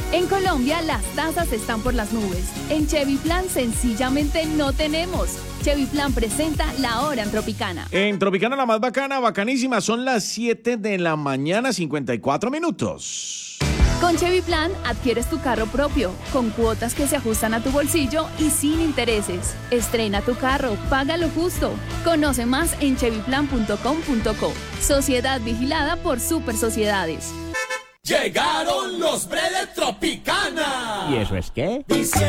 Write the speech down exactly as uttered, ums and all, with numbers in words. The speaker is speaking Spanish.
En Colombia las tasas están por las nubes. En Chevy Plan sencillamente no tenemos. Chevy Plan presenta La Hora en Tropicana. En Tropicana la más bacana, bacanísima, son las siete de la mañana, cincuenta y cuatro minutos. Con Chevy Plan adquieres tu carro propio, con cuotas que se ajustan a tu bolsillo y sin intereses. Estrena tu carro, paga lo justo. Conoce más en chevy plan punto com punto co. Sociedad vigilada por Super Sociedades. Llegaron los bre de Tropicana. ¿Y eso es qué? Diciembre